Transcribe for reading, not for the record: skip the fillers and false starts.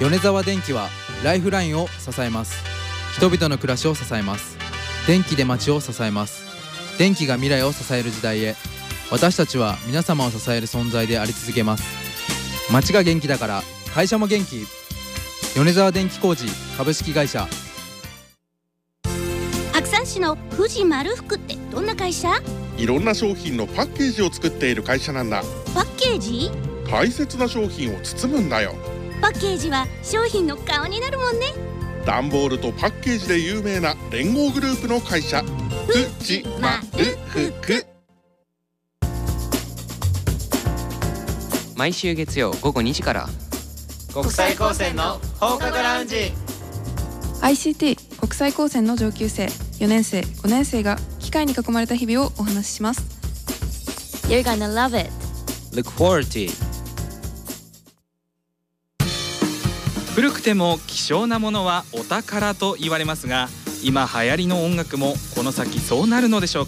米沢電機はライフラインを支えます。人々の暮らしを支えます。電気で街を支えます。電気が未来を支える時代へ、私たちは皆様を支える存在であり続けます。街が元気だから会社も元気。米沢電機工事株式会社。 白山市の富士丸福ってどんな会社？ いろんな商品のパッケージを作っている会社なんだ。 パッケージ？ 大切な商品を包むんだよ。 パッケージは商品の顔になるもんね。 段ボールとパッケージで有名な連合グループの会社、富士丸福。 毎週月曜午後2時から国際高専の放課後ラウンジ。 ICT 国際高専の上級生4年生5年生が機械に囲まれた日々をお話しします。 You're gonna love it. Look forward to it。 古くても希少なものはお宝と言われますが、今流行りの音楽もこの先そうなるのでしょうか。